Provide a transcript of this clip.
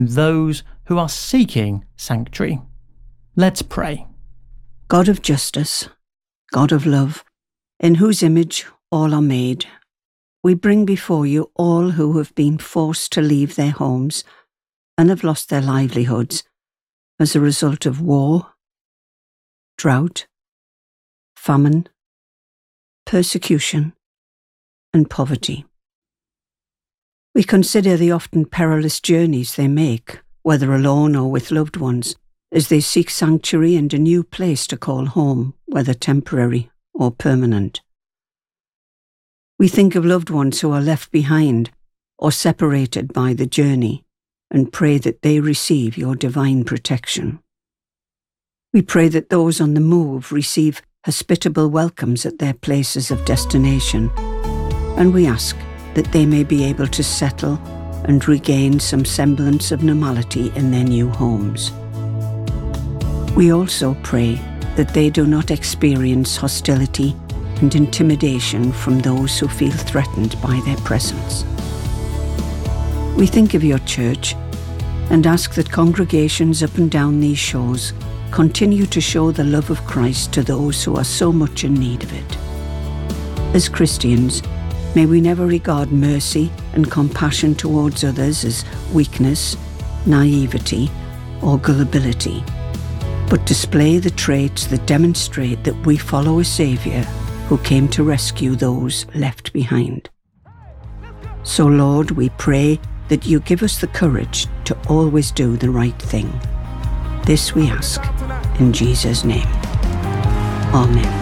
those who are seeking sanctuary. Let's pray. God of justice, God of love, in whose image all are made, we bring before you all who have been forced to leave their homes and have lost their livelihoods as a result of war, drought, famine, persecution, and poverty. We consider the often perilous journeys they make, whether alone or with loved ones, as they seek sanctuary and a new place to call home, whether temporary or permanent. We think of loved ones who are left behind or separated by the journey and pray that they receive your divine protection. We pray that those on the move receive hospitable welcomes at their places of destination, and we ask that they may be able to settle and regain some semblance of normality in their new homes. We also pray that they do not experience hostility and intimidation from those who feel threatened by their presence. We think of your church and ask that congregations up and down these shores continue to show the love of Christ to those who are so much in need of it. As Christians, may we never regard mercy and compassion towards others as weakness, naivety, or gullibility, but display the traits that demonstrate that we follow a Saviour who came to rescue those left behind. So, Lord, we pray that you give us the courage to always do the right thing. This we ask in Jesus' name. Amen.